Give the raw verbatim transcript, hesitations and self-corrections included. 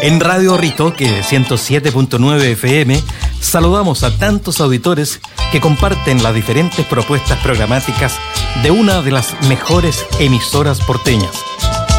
En Radio Ritoque ciento siete punto nueve F M saludamos a tantos auditores que comparten las diferentes propuestas programáticas de una de las mejores emisoras porteñas.